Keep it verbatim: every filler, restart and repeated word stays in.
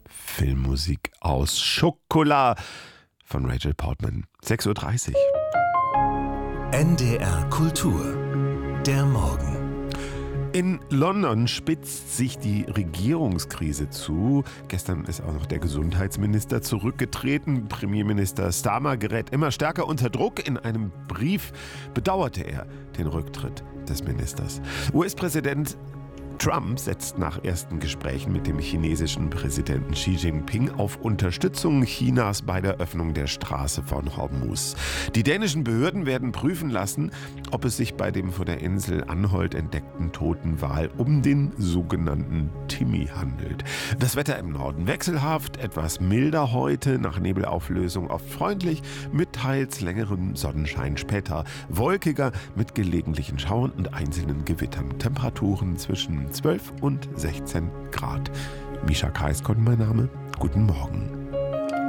Filmmusik aus Schokolade von Rachel Portman. sechs Uhr dreißig. N D R Kultur. Der Morgen. In London spitzt sich die Regierungskrise zu. Gestern ist auch noch der Gesundheitsminister zurückgetreten. Premierminister Starmer gerät immer stärker unter Druck. In einem Brief bedauerte er den Rücktritt des Ministers. U S-Präsident Trump setzt nach ersten Gesprächen mit dem chinesischen Präsidenten Xi Jinping auf Unterstützung Chinas bei der Öffnung der Straße von Hormuz. Die dänischen Behörden werden prüfen lassen, ob es sich bei dem vor der Insel Anholt entdeckten toten Wal um den sogenannten Timmy handelt. Das Wetter im Norden wechselhaft, etwas milder heute, nach Nebelauflösung oft freundlich, mit teils längerem Sonnenschein später, wolkiger mit gelegentlichen Schauern und einzelnen Gewittern. Temperaturen zwischen zwölf und sechzehn Grad. Mischa Kaiskon mein Name. Guten Morgen.